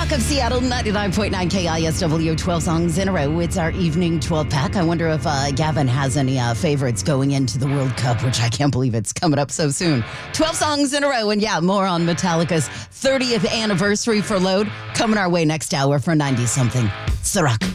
Rock of Seattle, 99.9 KISW, 12 songs in a row. It's our evening 12 pack. I wonder if Gavin has any favorites going into the World Cup, which I can't believe it's coming up so soon. 12 songs in a row. And yeah, more on Metallica's 30th anniversary for Load coming our way next hour for 90 something. It's The Rock.